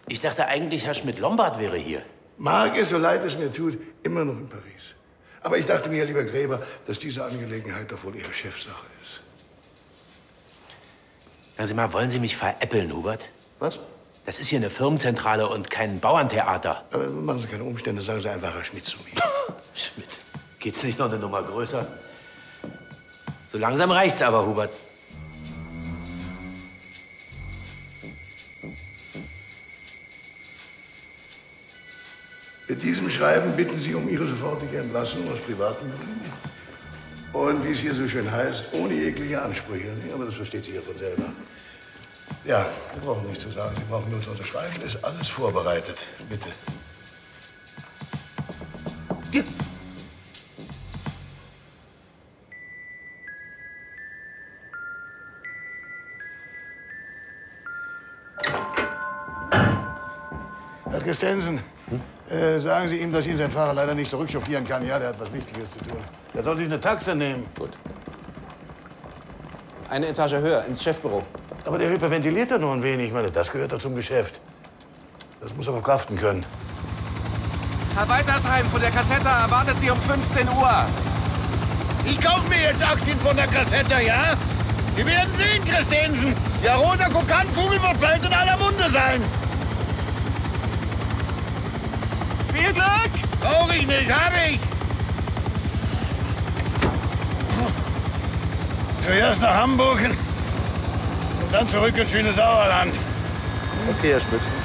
Ich dachte eigentlich, Herr Schmidt-Lombard wäre hier. Marc ist, so leid es mir tut, immer noch in Paris. Aber ich dachte mir, lieber Gräber, dass diese Angelegenheit doch wohl Ihre Chefsache ist. Sagen Sie mal, wollen Sie mich veräppeln, Hubert? Was? Das ist hier eine Firmenzentrale und kein Bauerntheater. Aber machen Sie keine Umstände, sagen Sie einfach Herr Schmidt zu mir. Schmidt, geht's nicht noch eine Nummer größer? So langsam reicht's aber, Hubert. Mit diesem Schreiben bitten Sie um Ihre sofortige Entlassung aus privaten Gründen. Und wie es hier so schön heißt, ohne jegliche Ansprüche. Aber das versteht sich ja von selber. Ja, wir brauchen nichts zu sagen. Sie brauchen nur zu unterschreiben. Ist alles vorbereitet. Bitte. Ja. Herr Christensen, sagen Sie ihm, dass ihn sein Fahrer leider nicht zurückchauffieren kann. Ja, der hat was Wichtiges zu tun. Der soll sich eine Taxe nehmen. Gut. Eine Etage höher, ins Chefbüro. Aber der hyperventiliert da nur ein wenig. Ich meine, das gehört doch zum Geschäft. Das muss er verkraften können. Herr Weitersheim von der Cassetta erwartet Sie um 15 Uhr. Ich kaufe mir jetzt Aktien von der Cassetta, ja? Wir werden sehen, Christensen. Der rote Kokankugel wird bald in aller Munde sein. Viel Glück! Brauch ich nicht, hab ich. Zuerst nach Hamburg und dann zurück ins schöne Sauerland. Okay, Herr Schmidt.